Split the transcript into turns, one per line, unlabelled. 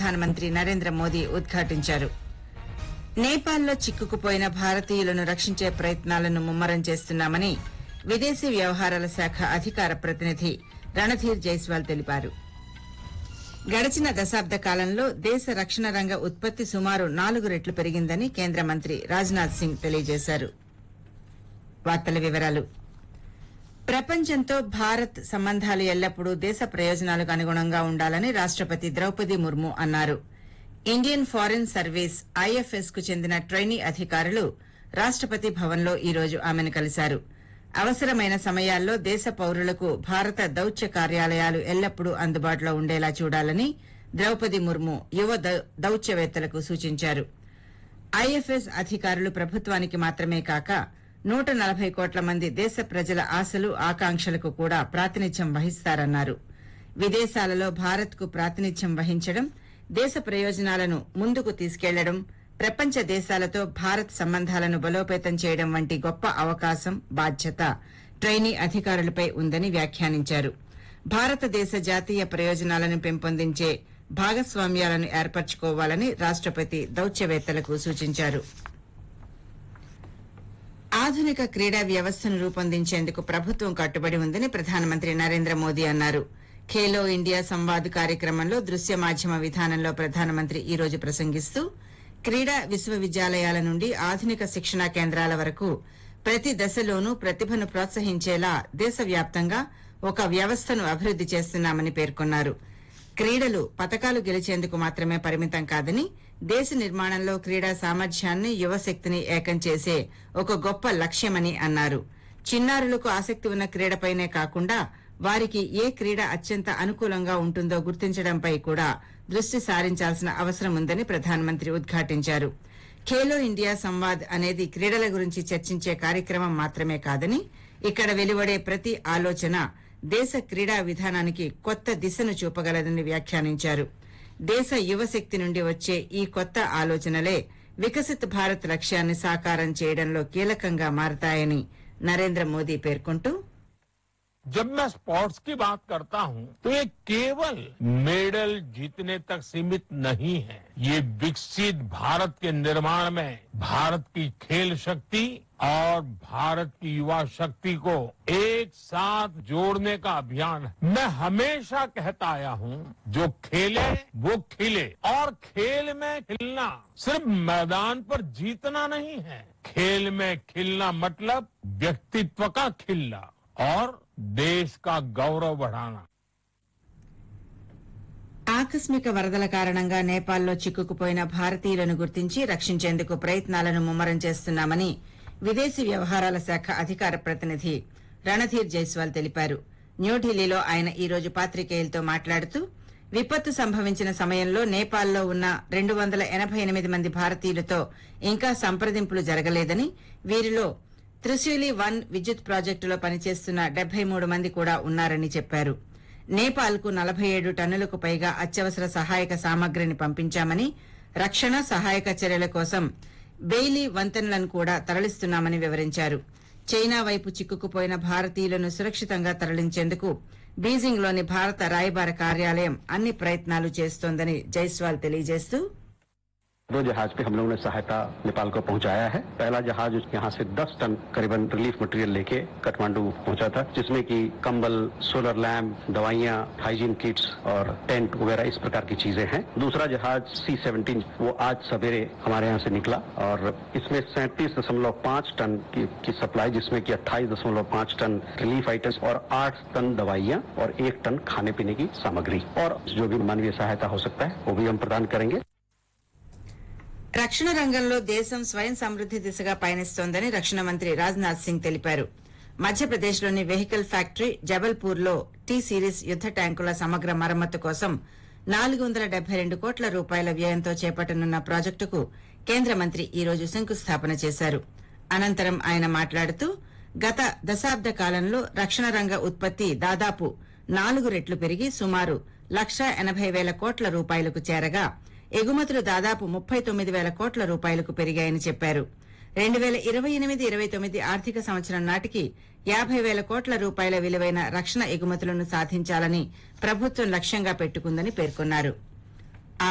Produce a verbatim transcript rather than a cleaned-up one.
ప్రధానమంత్రి నరేంద్ర మోదీ ఉద్ఘాటించారు. నేపాల్లో చిక్కుకుపోయిన భారతీయులను రక్షించే ప్రయత్నాలను ముమ్మరం చేస్తున్నామని విదేశీ వ్యవహారాల శాఖ అధికార ప్రతినిధి రణధీర్ జైస్వాల్ తెలిపారు. గడిచిన దశాబ్ద కాలంలో దేశ రక్షణ రంగ ఉత్పత్తి సుమారు నాలుగు రెట్లు పెరిగిందని కేంద్ర మంత్రి రాజ్నాథ్ సింగ్ తెలియజేశారు. వార్తల వివరాలు. ప్రపంచంతో భారత్ సంబంధాలు ఎల్లప్పుడూ దేశ ప్రయోజనాలకు అనుగుణంగా ఉండాలని రాష్టపతి ద్రౌపది ముర్ము అన్నారు. ఇండియన్ ఫారిన్ సర్వీస్ ఐఎఫ్ఎస్ కు చెందిన ట్రైనీ అధికారులు రాష్టపతి భవన్లో ఈ రోజు ఆమెను కలిశారు. అవసరమైన సమయాల్లో దేశ పౌరులకు భారత దౌత్య కార్యాలయాలు ఎల్లప్పుడూ అందుబాటులో ఉండేలా చూడాలని ద్రౌపది ముర్ము యువ దౌత్యవేత్తలకు సూచించారు. ఐఎఫ్ఎస్ అధికారులు ప్రభుత్వానికి మాత్రమే కాక నూట నలభై కోట్ల మంది దేశ ప్రజల ఆశలు ఆకాంక్షలకు కూడా ప్రాతినిధ్యం వహిస్తారన్నారు. విదేశాలలో భారత్కు ప్రాతినిధ్యం వహించడం, దేశ ప్రయోజనాలను ముందుకు తీసుకెళ్లడం, ప్రపంచ దేశాలతో భారత్ సంబంధాలను బలోపేతం చేయడం వంటి గొప్ప అవకాశం, బాధ్యత ట్రైనీ అధికారులపై ఉందని వ్యాఖ్యానించారు. భారతదేశ జాతీయ ప్రయోజనాలను పెంపొందించే భాగస్వామ్యాలను ఏర్పరచుకోవాలని రాష్టపతి దౌత్యవేత్తలకు సూచించారు. ఆధునిక క్రీడా వ్యవస్థను రూపొందించేందుకు ప్రభుత్వం కట్టుబడి ఉందని ప్రధానమంత్రి నరేంద్ర మోదీ అన్నారు. ఖేలో ఇండియా సంవాద్ కార్యక్రమంలో దృశ్య మాధ్యమ విధానంలో ప్రధానమంత్రి ఈ రోజు ప్రసంగిస్తూ క్రీడా విశ్వవిద్యాలయాల నుండి ఆధునిక శిక్షణా కేంద్రాల వరకు ప్రతి దశలోనూ ప్రతిభను ప్రోత్సహించేలా దేశవ్యాప్తంగా ఒక వ్యవస్థను అభివృద్ది చేస్తున్నామని పేర్కొన్నారు. క్రీడలు పతకాలు గెలిచేందుకు మాత్రమే పరిమితం కాదని దేశ నిర్మాణంలో క్రీడా సామర్థ్యాన్ని, యువశక్తిని ఏకం చేసే ఒక గొప్ప లక్ష్యమని అన్నారు. చిన్నారులకు ఆసక్తి ఉన్న క్రీడపైనే కాకుండా వారికి ఏ క్రీడ అత్యంత అనుకూలంగా ఉంటుందో గుర్తించడంపై కూడా దృష్టి సారించాల్సిన అవసరం ఉందని ప్రధానమంత్రి ఉద్ఘాటించారు. ఖేలో ఇండియా సంవాద్ అనేది క్రీడల గురించి చర్చించే కార్యక్రమం మాత్రమే కాదని, ఇక్కడ వెలువడే ప్రతి ఆలోచన దేశ క్రీడా విధానానికి కొత్త దిశను చూపగలదని వ్యాఖ్యానించారు. దేశ యువశక్తి నుండి వచ్చే ఈ కొత్త ఆలోచనలే వికసిత్ భారత్ లక్ష్యాన్ని సాకారం చేయడంలో కీలకంగా మారతాయని నరేంద్ర మోదీ పేర్కొంటూ,
जब मैं स्पोर्ट्स की बात करता हूं तो ये केवल मेडल जीतने तक सीमित नहीं है. ये विकसित भारत के निर्माण में भारत की खेल शक्ति और भारत की युवा शक्ति को एक साथ जोड़ने का अभियान है. मैं हमेशा कहता आया हूं, जो खेले वो खिले, और खेल में खिलना सिर्फ मैदान पर जीतना नहीं है. खेल में खिलना मतलब व्यक्तित्व का खिलना और దేశ్ కా గౌరవ బఢానా.
ఆకస్మిక వరదల కారణంగా నేపాల్లో చిక్కుకుపోయిన భారతీయులను గుర్తించి రక్షించేందుకు ప్రయత్నాలను ముమ్మరం చేస్తున్నామని విదేశీ వ్యవహారాల శాఖ అధికార ప్రతినిధి రణధీర్ జైస్వాల్ తెలిపారు. న్యూఢిల్లీలో ఆయన ఈ రోజు పాత్రికేయులతో మాట్లాడుతూ, విపత్తు సంభవించిన సమయంలో నేపాల్లో ఉన్న రెండు వందల ఎనబై ఎనిమిది మంది భారతీయులతో ఇంకా సంప్రదింపులు జరగలేదని, వీరిలో త్రిశూలి వన్ విద్యుత్ ప్రాజెక్టులో పనిచేస్తున్న డెబ్బై మూడు మంది కూడా ఉన్నారని చెప్పారు. నేపాల్కు నలభై ఏడు టన్నులకు పైగా అత్యవసర సహాయక సామగ్రిని పంపించామని, రక్షణ సహాయక చర్యల కోసం బెయిలీ వంతెనలను కూడా తరలిస్తున్నామని వివరించారు. చైనా వైపు చిక్కుకుపోయిన భారతీయులను సురక్షితంగా తరలించేందుకు బీజింగ్లోని భారత రాయబార కార్యాలయం అన్ని ప్రయత్నాలు చేస్తోందని జైస్వాల్ తెలియజేస్తూ,
दो जहाज पे हम लोगों ने सहायता नेपाल को पहुंचाया है. पहला जहाज यहाँ से दस टन करीबन रिलीफ मटेरियल लेके काठमांडू पहुंचा था, जिसमें कि कंबल, सोलर लैम्प, दवाइयाँ, हाइजीन किट्स और टेंट वगैरह इस प्रकार की चीजें हैं. दूसरा जहाज सी सेवनटीन वो आज सवेरे हमारे यहाँ से निकला और इसमें सैंतीस दशमलव पाँच टन की, की सप्लाई, जिसमें कि अट्ठाईस दशमलव पाँच टन रिलीफ आइटम्स और आठ टन दवाइयाँ और एक टन खाने पीने की सामग्री और जो भी मानवीय सहायता हो सकता है वो भी हम प्रदान करेंगे.
రక్షణ రంగంలో దేశం స్వయం సమృద్ది దిశగా పయనిస్తోందని రక్షణ మంత్రి రాజ్నాథ్ సింగ్ తెలిపారు. మధ్యప్రదేశ్లోని వెహికల్ ఫ్యాక్టరీ జబల్పూర్లో టీ సిరీస్ యుద్ద ట్యాంకుల సమగ్ర మరమ్మతు కోసం నాలుగు వందల డెబ్బై రెండు కోట్ల రూపాయల వ్యయంతో చేపట్టనున్న ప్రాజెక్టుకు కేంద్ర మంత్రి ఈ రోజు శంకుస్థాపన చేశారు. అనంతరం ఆయన మాట్లాడుతూ, గత దశాబ్ద కాలంలో రక్షణ రంగ ఉత్పత్తి దాదాపు నాలుగు రెట్లు పెరిగి సుమారు లక్షా ఎనబై వేల కోట్ల రూపాయలకు చేరగా, ఎగుమతులు దాదాపు ముప్పై తొమ్మిది వేల కోట్ల రూపాయలకు పెరిగాయని చెప్పారు. రెండు వేల ఇరవై ఎనిమిది ఇరవై తొమ్మిది ఆర్థిక సంవత్సరం నాటికి యాబై వేల కోట్ల రూపాయల విలువైన రక్షణ ఎగుమతులను సాధించాలని ప్రభుత్వం లక్ష్యంగా పెట్టుకుందని పేర్కొన్నారు.